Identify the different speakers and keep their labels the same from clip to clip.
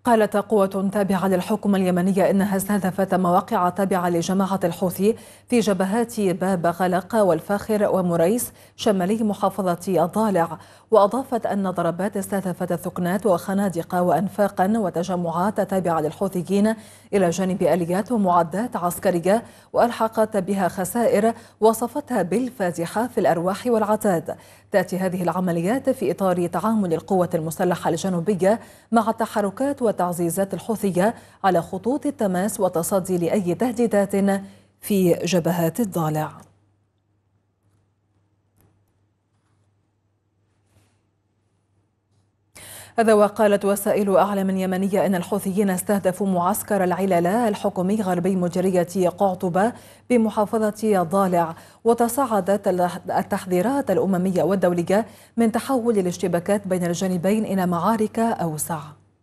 Speaker 1: قالت قوة تابعة للحكومة اليمنية إنها استهدفت مواقع تابعة لجماعة الحوثي في جبهات باب غلق والفاخر ومريس شمالي محافظة الضالع، وأضافت أن ضربات استهدفت ثكنات وخنادق وأنفاقا وتجمعات تابعة للحوثيين إلى جانب آليات ومعدات عسكرية، وألحقت بها خسائر وصفتها بالفادحة في الأرواح والعتاد. تأتي هذه العمليات في إطار تعامل القوة المسلحة الجنوبية مع التحركات وتعزيزات الحوثية على خطوط التماس وتصدي لأي تهديدات في جبهات الضالع. هذا وقالت وسائل أعلام يمنية أن الحوثيين استهدفوا معسكر العلالة الحكومي غربي مديرية قعطبة بمحافظة الضالع، وتصاعدت التحذيرات الأممية والدولية من تحول الاشتباكات بين الجانبين إلى معارك أوسع.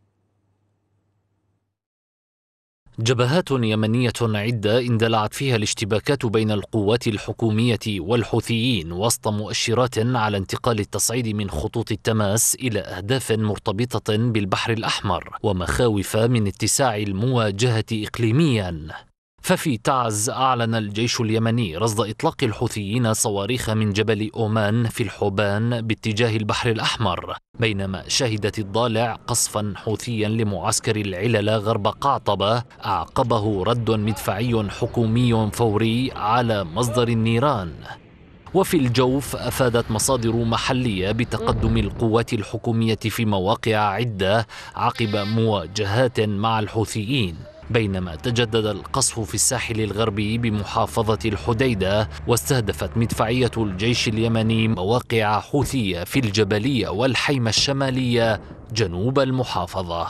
Speaker 2: جبهات يمنية عدة اندلعت فيها الاشتباكات بين القوات الحكومية والحوثيين وسط مؤشرات على انتقال التصعيد من خطوط التماس إلى أهداف مرتبطة بالبحر الأحمر ومخاوف من اتساع المواجهة إقليميا. ففي تعز أعلن الجيش اليمني رصد إطلاق الحوثيين صواريخ من جبل أومان في الحوبان باتجاه البحر الأحمر، بينما شهدت الضالع قصفا حوثيا لمعسكر العللة غرب قعطبة أعقبه رد مدفعي حكومي فوري على مصدر النيران. وفي الجوف أفادت مصادر محلية بتقدم القوات الحكومية في مواقع عدة عقب مواجهات مع الحوثيين، بينما تجدد القصف في الساحل الغربي بمحافظة الحديدة، واستهدفت مدفعية الجيش اليمني مواقع حوثية في الجبلية والحيمة الشمالية جنوب المحافظة.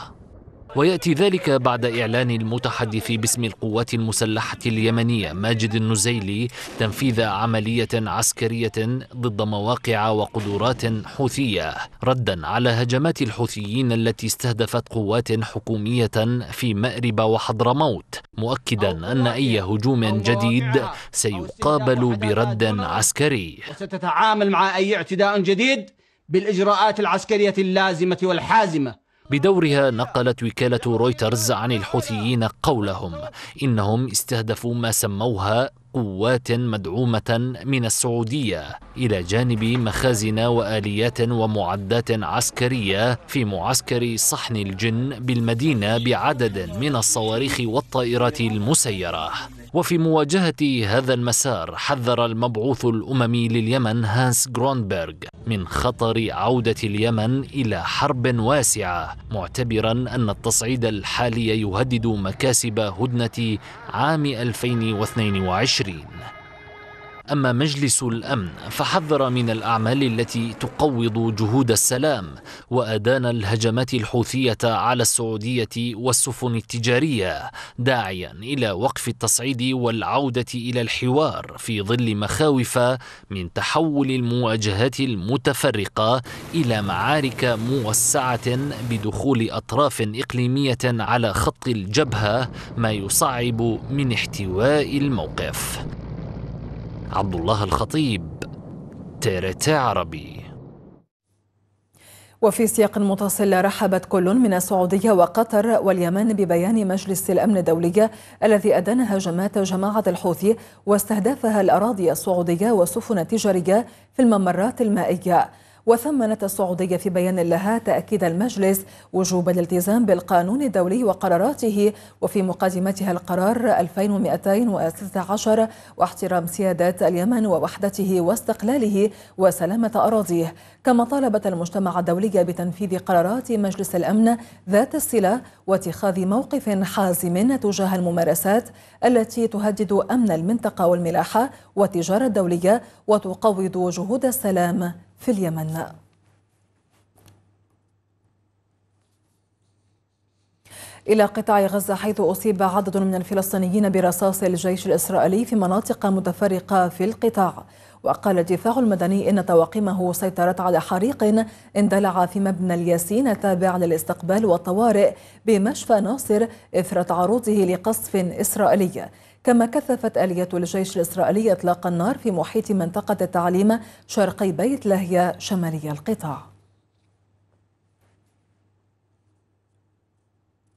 Speaker 2: ويأتي ذلك بعد إعلان المتحدث باسم القوات المسلحة اليمنية ماجد النزيلي تنفيذ عملية عسكرية ضد مواقع وقدرات حوثية ردا على هجمات الحوثيين التي استهدفت قوات حكومية في مأرب وحضرموت، مؤكدا أن أي هجوم جديد سيقابل برد عسكري.
Speaker 3: وستتعامل مع أي اعتداء جديد بالإجراءات العسكرية اللازمة والحازمة.
Speaker 2: بدورها نقلت وكالة رويترز عن الحوثيين قولهم إنهم استهدفوا ما سموها قوات مدعومة من السعودية إلى جانب مخازن وآليات ومعدات عسكرية في معسكر صحن الجن بالمدينة بعدد من الصواريخ والطائرات المسيرة. وفي مواجهة هذا المسار حذر المبعوث الأممي لليمن هانس غرونبرغ من خطر عودة اليمن إلى حرب واسعة، معتبرا أن التصعيد الحالي يهدد مكاسب هدنة عام 2022. أما مجلس الأمن فحذر من الأعمال التي تقوض جهود السلام، وأدان الهجمات الحوثية على السعودية والسفن التجارية، داعيا إلى وقف التصعيد والعودة إلى الحوار في ظل مخاوف من تحول المواجهات المتفرقة إلى معارك موسعة بدخول أطراف إقليمية على خط الجبهة، ما يصعب من احتواء الموقف. عبد الله الخطيب، TRT عربي.
Speaker 1: وفي سياق متصل، رحبت كل من السعودية وقطر واليمن ببيان مجلس الأمن الدولي الذي أدان هجمات جماعة الحوثي واستهدافها الأراضي السعودية والسفن التجارية في الممرات المائية. وثمنت السعودية في بيان لها تأكيد المجلس وجوب الالتزام بالقانون الدولي وقراراته، وفي مقدمتها القرار 2216 واحترام سيادة اليمن ووحدته واستقلاله وسلامة أراضيه. كما طالبت المجتمع الدولي بتنفيذ قرارات مجلس الأمن ذات الصلة واتخاذ موقف حازم تجاه الممارسات التي تهدد أمن المنطقة والملاحة والتجارة الدولية وتقوض جهود السلام في اليمن. إلى قطاع غزة، حيث أصيب عدد من الفلسطينيين برصاص الجيش الإسرائيلي في مناطق متفرقة في القطاع. وقال الدفاع المدني إن طواقمه سيطرت على حريق اندلع في مبنى الياسين التابع للاستقبال والطوارئ بمشفى ناصر إثر تعرضه لقصف إسرائيلي. كما كثفت آلية الجيش الإسرائيلي إطلاق النار في محيط منطقة التعليم شرقي بيت لاهيا شمالي القطاع.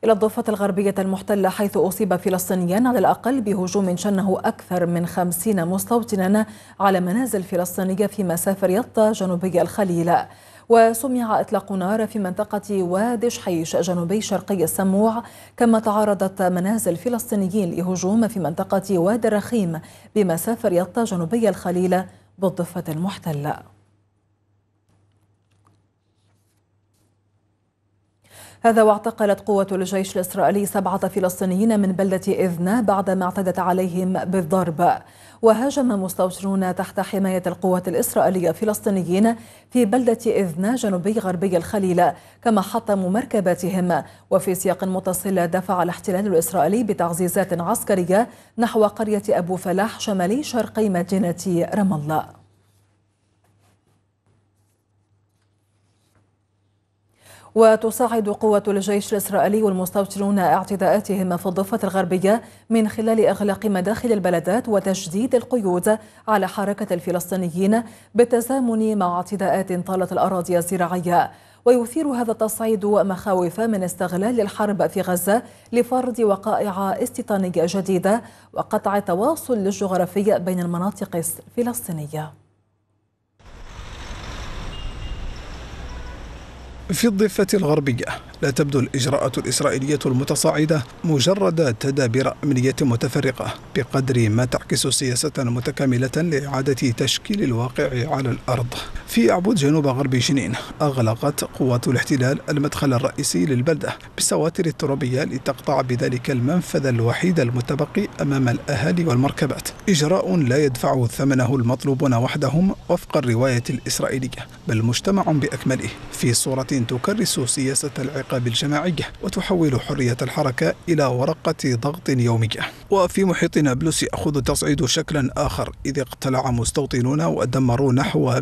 Speaker 1: إلى الضفة الغربية المحتلة، حيث أصيب فلسطينيان على الأقل بهجوم شنه أكثر من 50 مستوطنا على منازل فلسطينية في مسافر يطا جنوبي الخليل. وسمع إطلاق نار في منطقة وادي شحيش جنوبي شرقي السموع، كما تعرضت منازل فلسطينيين لهجوم في منطقة وادي الرخيم بمسافر يطا جنوبي الخليل بالضفة المحتلة. هذا واعتقلت قوة الجيش الإسرائيلي 7 فلسطينيين من بلدة إذنا بعدما اعتدت عليهم بالضرب. وهاجم مستوطنون تحت حماية القوات الإسرائيلية فلسطينيين في بلدة إذنا جنوبي غربي الخليل، كما حطموا مركباتهم. وفي سياق متصل دفع الاحتلال الإسرائيلي بتعزيزات عسكرية نحو قرية أبو فلاح شمالي شرقي مدينة رام الله. وتصاعد قوة الجيش الإسرائيلي والمستوطنون اعتداءاتهم في الضفة الغربية من خلال إغلاق مداخل البلدات وتشديد القيود على حركة الفلسطينيين بالتزامن مع اعتداءات طالت الأراضي الزراعية. ويثير هذا التصعيد مخاوف من استغلال الحرب في غزة لفرض وقائع استيطانية جديدة وقطع التواصل الجغرافي بين المناطق الفلسطينية.
Speaker 4: في الضفة الغربية لا تبدو الإجراءات الإسرائيلية المتصاعدة مجرد تدابير أمنية متفرقة بقدر ما تعكس سياسة متكاملة لإعادة تشكيل الواقع على الأرض. في أعبود جنوب غرب جنين أغلقت قوات الاحتلال المدخل الرئيسي للبلدة بالسواتر الترابية لتقطع بذلك المنفذ الوحيد المتبقي أمام الأهالي والمركبات، إجراء لا يدفع ثمنه المطلوبون وحدهم وفق الرواية الإسرائيلية، بل مجتمع بأكمله في صورة تكرس سياسة العقاب الجماعية وتحول حرية الحركة إلى ورقة ضغط يومية. وفي محيط نابلس يأخذ التصعيد شكلا آخر، إذ اقتلع مستوطنون ودمروا نحو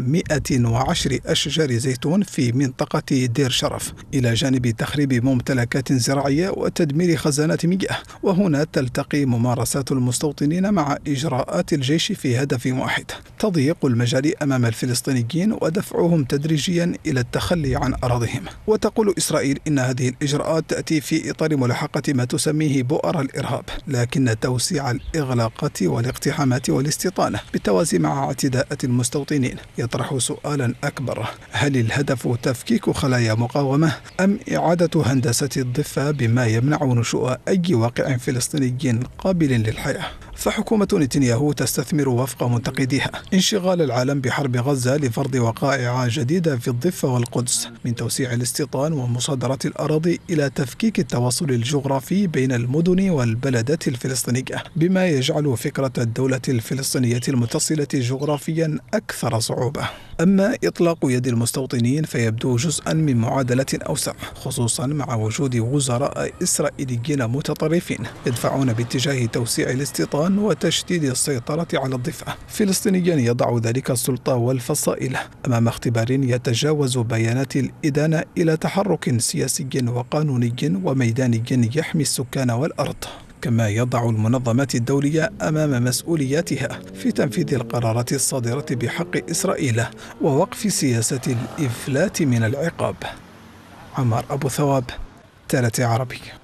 Speaker 4: 110 أشجار زيتون في منطقة دير شرف، إلى جانب تخريب ممتلكات زراعية وتدمير خزانات مياه. وهنا تلتقي ممارسات المستوطنين مع إجراءات الجيش في هدف واحد: تضييق المجال أمام الفلسطينيين ودفعهم تدريجيا إلى التخلي عن أراضيهم. وتقول إسرائيل إن هذه الإجراءات تأتي في إطار ملاحقة ما تسميه بؤر الإرهاب، لكن توسيع الإغلاقات والاقتحامات والاستيطانة بالتوازي مع اعتداءات المستوطنين يطرح سؤالا أكبر: هل الهدف تفكيك خلايا مقاومة أم إعادة هندسة الضفة بما يمنع نشوء أي واقع فلسطيني قابل للحياة؟ فحكومة نتنياهو تستثمر وفق منتقديها انشغال العالم بحرب غزة لفرض وقائع جديدة في الضفة والقدس، من توسيع الاستيطان ومصادرة الأراضي إلى تفكيك التواصل الجغرافي بين المدن والبلدات الفلسطينية، بما يجعل فكرة الدولة الفلسطينية المتصلة جغرافيا أكثر صعوبة. أما إطلاق يد المستوطنين فيبدو جزءا من معادلة أوسع، خصوصا مع وجود وزراء إسرائيليين متطرفين يدفعون باتجاه توسيع الاستيطان وتشديد السيطرة على الضفة. فلسطينيا يضع ذلك السلطة والفصائل أمام اختبار يتجاوز بيانات الإدانة إلى تحرك سياسي وقانوني وميداني يحمي السكان والأرض، كما يضع المنظمات الدولية أمام مسؤولياتها في تنفيذ القرارات الصادرة بحق إسرائيل ووقف سياسة الإفلات من العقاب. عمار أبو ثواب، تالت عربية.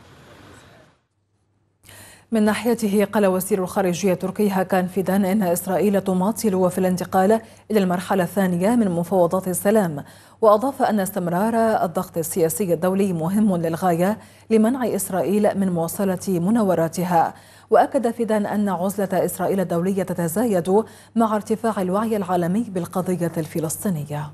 Speaker 1: من ناحيته قال وزير الخارجية التركي هاكان فيدان إن إسرائيل تماطل في الانتقال إلى المرحلة الثانية من مفاوضات السلام، وأضاف أن استمرار الضغط السياسي الدولي مهم للغاية لمنع إسرائيل من مواصلة مناوراتها. وأكد فيدان أن عزلة إسرائيل الدولية تتزايد مع ارتفاع الوعي العالمي بالقضية الفلسطينية.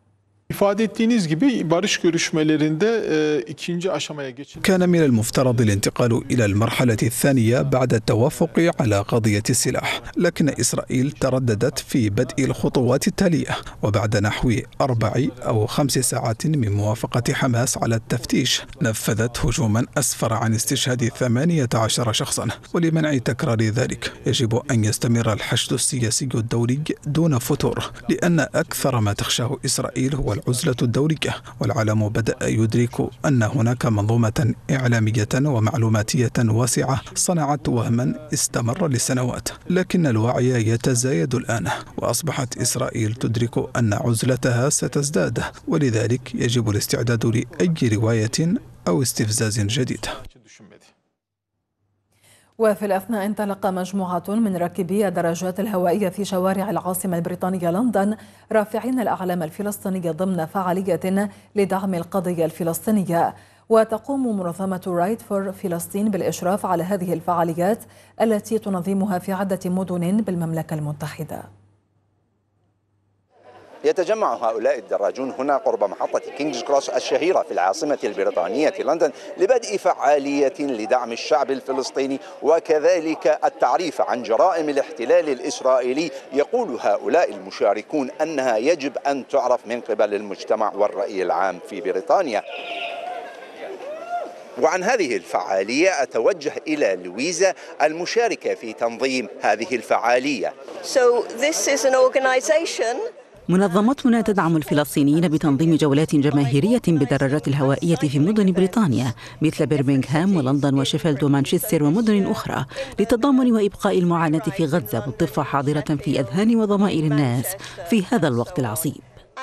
Speaker 4: كان من المفترض الانتقال إلى المرحلة الثانية بعد التوافق على قضية السلاح، لكن إسرائيل ترددت في بدء الخطوات التالية. وبعد نحو 4 أو 5 ساعات من موافقة حماس على التفتيش، نفذت هجوما أسفر عن استشهاد 18 شخصا. ولمنع تكرار ذلك يجب أن يستمر الحشد السياسي الدولي دون فتور، لأن أكثر ما تخشاه إسرائيل هو العزلة الدولية. والعالم بدأ يدرك أن هناك منظومة إعلامية ومعلوماتية واسعة صنعت وهما استمر لسنوات، لكن الوعي يتزايد الآن، وأصبحت إسرائيل تدرك أن عزلتها ستزداد. ولذلك يجب الاستعداد لأي رواية أو استفزاز جديد.
Speaker 1: وفي الأثناء انطلق مجموعة من راكبي الدراجات الهوائية في شوارع العاصمة البريطانية لندن رافعين الأعلام الفلسطينية ضمن فعالية لدعم القضية الفلسطينية. وتقوم منظمة رايت فور فلسطين بالإشراف على هذه الفعاليات التي تنظمها في عدة مدن بالمملكة المتحدة.
Speaker 5: يتجمع هؤلاء الدراجون هنا قرب محطة كينجز كروس الشهيرة في العاصمة البريطانية لندن لبدء فعالية لدعم الشعب الفلسطيني وكذلك التعريف عن جرائم الاحتلال الإسرائيلي. يقول هؤلاء المشاركون أنها يجب أن تعرف من قبل المجتمع والرأي العام في بريطانيا. وعن هذه الفعالية أتوجه إلى لويزا المشاركة في تنظيم هذه الفعالية.
Speaker 6: منظمتنا تدعم الفلسطينيين بتنظيم جولات جماهيرية بالدراجات الهوائية في مدن بريطانيا مثل برمنغهام ولندن وشيفيلد ومانشستر ومدن أخرى لتضامن وإبقاء المعاناة في غزة بالضفة حاضرة في أذهان وضمائر الناس في هذا الوقت العصيب.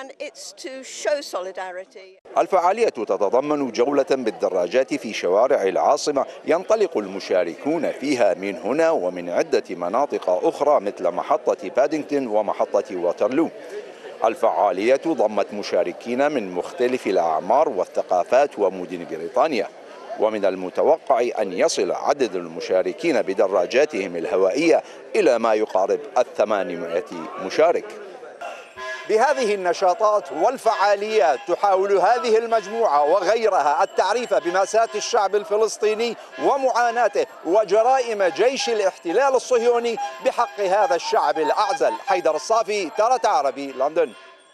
Speaker 5: الفعالية تتضمن جولة بالدراجات في شوارع العاصمة ينطلق المشاركون فيها من هنا ومن عدة مناطق أخرى مثل محطة بادينغتون ومحطة واترلو. الفعالية ضمت مشاركين من مختلف الأعمار والثقافات ومدن بريطانيا، ومن المتوقع أن يصل عدد المشاركين بدراجاتهم الهوائية إلى ما يقارب 800 مشارك. بهذه النشاطات والفعاليات تحاول هذه المجموعة وغيرها التعريف بمأساة الشعب الفلسطيني ومعاناته وجرائم جيش الاحتلال الصهيوني بحق هذا الشعب الأعزل. حيدر الصافي، تارة عربي، لندن.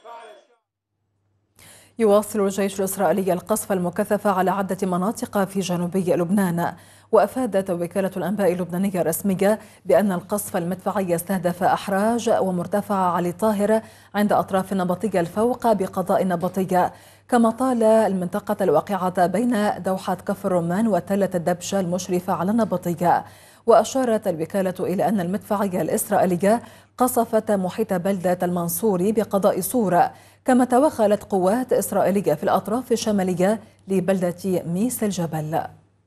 Speaker 1: يواصل الجيش الإسرائيلي القصف المكثف على عدة مناطق في جنوبي لبنان. وأفادت وكالة الأنباء اللبنانية الرسمية بأن القصف المدفعي استهدف أحراج ومرتفع علي طاهر عند أطراف النبطية الفوق بقضاء النبطية، كما طال المنطقة الواقعة بين دوحة كفر الرمان وتلة الدبشة المشرفة على النبطية. وأشارت الوكالة إلى أن المدفعية الإسرائيلية قصفت محيط بلدة المنصوري بقضاء صور، كما توغلت قوات إسرائيلية في الأطراف الشمالية لبلدة ميس الجبل.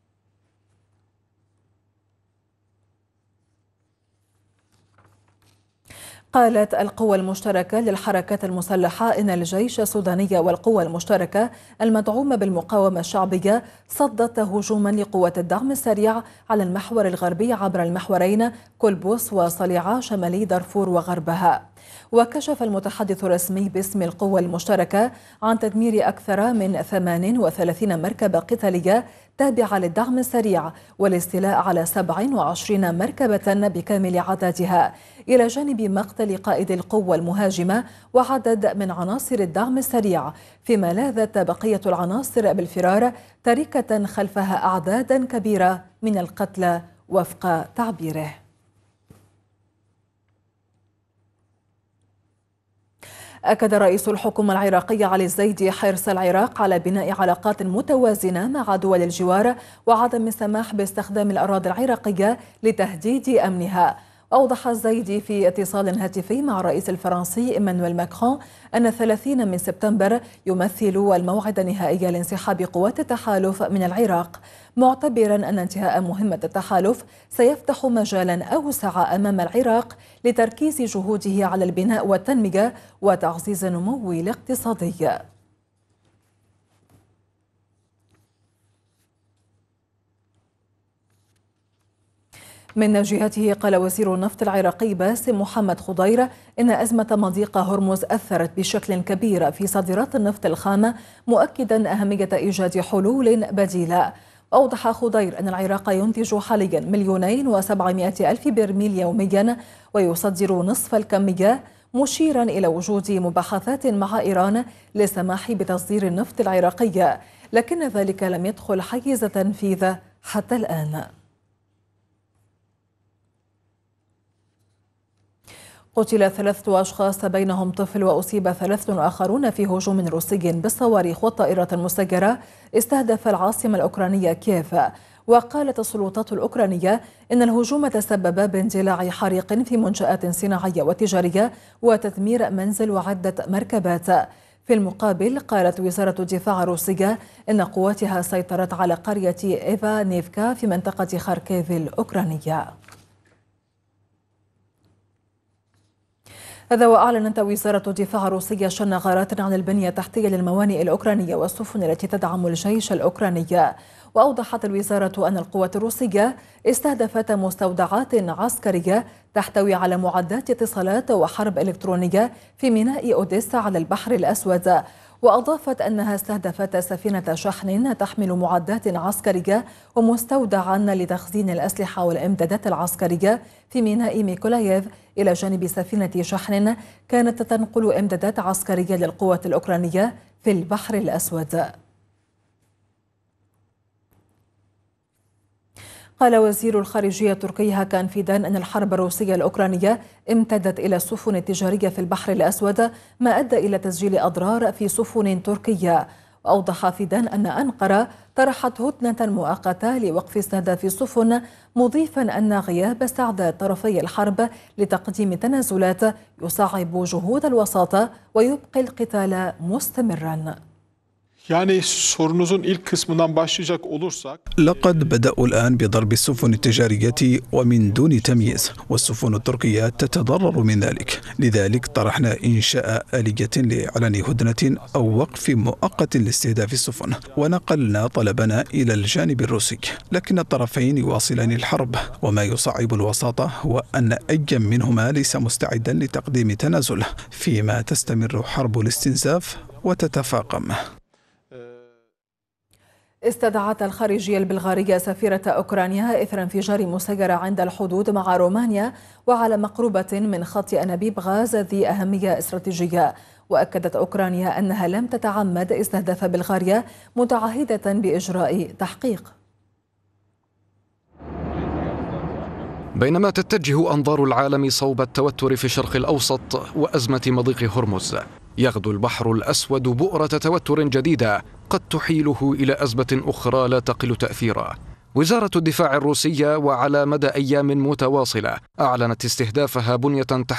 Speaker 1: قالت القوى المشتركة للحركات المسلحة إن الجيش السوداني والقوى المشتركة المدعومة بالمقاومة الشعبية صدت هجوما لقوات الدعم السريع على المحور الغربي عبر المحورين كلبوس وصليعة شمالي دارفور وغربها. وكشف المتحدث الرسمي باسم القوى المشتركة عن تدمير أكثر من 38 مركبة قتالية تابعة للدعم السريع والاستيلاء على 27 مركبة بكامل عددها، إلى جانب مقتل قائد القوة المهاجمة وعدد من عناصر الدعم السريع، فيما لاذت بقية العناصر بالفرار تاركة خلفها أعدادا كبيرة من القتلى وفق تعبيره. أكد رئيس الحكومة العراقية علي الزيدي حرص العراق على بناء علاقات متوازنة مع دول الجوار وعدم السماح باستخدام الأراضي العراقية لتهديد أمنها. أوضح الزيدي في اتصال هاتفي مع الرئيس الفرنسي إيمانويل ماكرون أن 30 من سبتمبر يمثل الموعد النهائي لانسحاب قوات التحالف من العراق، معتبرا أن انتهاء مهمة التحالف سيفتح مجالا أوسع أمام العراق لتركيز جهوده على البناء والتنمية وتعزيز النمو الاقتصادي. من جهته قال وزير النفط العراقي باسم محمد خضير إن أزمة مضيق هرمز أثرت بشكل كبير في صادرات النفط الخام، مؤكدا أهمية إيجاد حلول بديلة. أوضح خضير أن العراق ينتج حاليا 2,700,000 برميل يوميا ويصدر نصف الكمية، مشيرا إلى وجود مباحثات مع إيران للسماح بتصدير النفط العراقي، لكن ذلك لم يدخل حيز تنفيذ حتى الآن. قتل 3 أشخاص بينهم طفل وأصيب 3 آخرون في هجوم روسي بالصواريخ والطائرات المسيرة استهدف العاصمة الأوكرانية كييف. وقالت السلطات الأوكرانية إن الهجوم تسبب باندلاع حريق في منشآت صناعية وتجارية وتدمير منزل وعدة مركبات. في المقابل قالت وزارة الدفاع الروسية إن قواتها سيطرت على قرية إيفانيفكا في منطقة خاركيف الأوكرانية. هذا وأعلنت وزارة الدفاع الروسية شن غارات عن البنية التحتية للموانئ الأوكرانية والسفن التي تدعم الجيش الأوكراني. وأوضحت الوزارة أن القوات الروسية استهدفت مستودعات عسكرية تحتوي على معدات اتصالات وحرب إلكترونية في ميناء أوديسا على البحر الأسود. وأضافت أنها استهدفت سفينة شحن تحمل معدات عسكرية ومستودعا لتخزين الأسلحة والإمدادات العسكرية في ميناء ميكولاييف إلى جانب سفينة شحن كانت تنقل إمدادات عسكرية للقوات الأوكرانية في البحر الأسود. قال وزير الخارجية التركي هاكان فيدان أن الحرب الروسية الأوكرانية امتدت إلى السفن التجارية في البحر الأسود، ما أدى إلى تسجيل أضرار في سفن تركية. وأوضح فيدان أن أنقرة طرحت هدنة مؤقتة لوقف استهداف السفن، مضيفا أن غياب استعداد طرفي الحرب لتقديم تنازلات يصعب جهود الوساطة ويبقي القتال مستمرا.
Speaker 7: Yani sorunuzun ilk kısmından başlayacak olursak
Speaker 4: لقد بدأوا الآن بضرب السفن التجارية ومن دون تمييز، والسفن التركية تتضرر من ذلك. لذلك طرحنا إنشاء آلية لإعلان هدنة أو وقف مؤقت لاستهداف السفن، ونقلنا طلبنا إلى الجانب الروسي، لكن الطرفين يواصلان الحرب، وما يصعب الوساطة هو أن أي منهما ليس مستعدا لتقديم تنازل فيما تستمر حرب الاستنزاف وتتفاقم.
Speaker 1: استدعت الخارجية البلغارية سفيرة أوكرانيا إثر انفجار مسيرة عند الحدود مع رومانيا وعلى مقربة من خط أنابيب غاز ذي أهمية استراتيجية. وأكدت أوكرانيا أنها لم تتعمد استهداف بلغاريا، متعهدة بإجراء تحقيق.
Speaker 8: بينما تتجه أنظار العالم صوب التوتر في الشرق الأوسط وأزمة مضيق هرمز، يغدو البحر الأسود بؤرة توتر جديدة قد تحيله إلى أزمة أخرى لا تقل تأثيرا. وزارة الدفاع الروسية وعلى مدى أيام متواصلة أعلنت استهدافها بنية